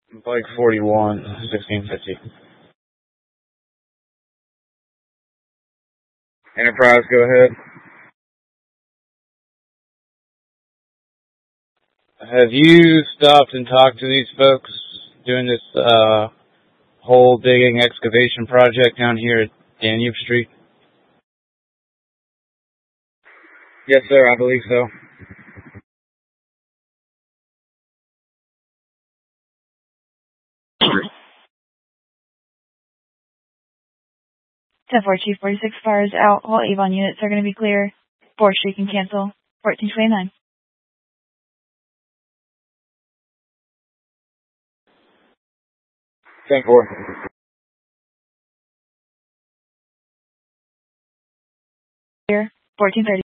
Bike 41, 1650. Enterprise, go ahead. Have you stopped and talked to these folks doing this hole digging excavation project down here at Danube Street? Yes, sir, I believe so. Ten four Chief 46 fires out. All Avon units are going to be clear. 4th Street can cancel. 1429. 10-4. Clear. 1430.